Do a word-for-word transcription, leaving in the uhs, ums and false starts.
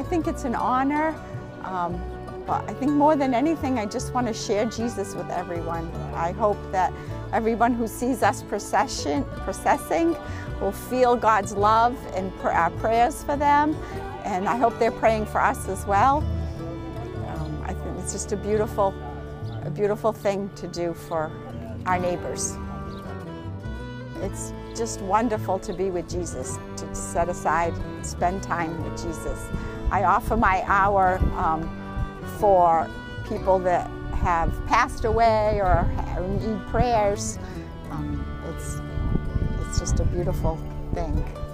think it's an honor, um, but I think more than anything, I just want to share Jesus with everyone. I hope that everyone who sees us procession, processing will feel God's love and pr our prayers for them, and I hope they're praying for us as well. Um, I think it's just a beautiful, a beautiful thing to do for our neighbors. It's just wonderful to be with Jesus, to set aside, spend time with Jesus. I offer my hour um, for people that have passed away or need prayers. Um, it's, it's just a beautiful thing.